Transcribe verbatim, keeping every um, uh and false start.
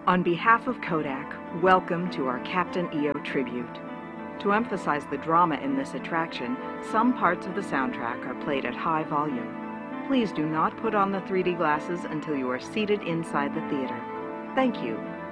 On behalf of Kodak, welcome to our Captain E O tribute. To emphasize the drama in this attraction, some parts of the soundtrack are played at high volume. Please do not put on the three D glasses until you are seated inside the theater. Thank you.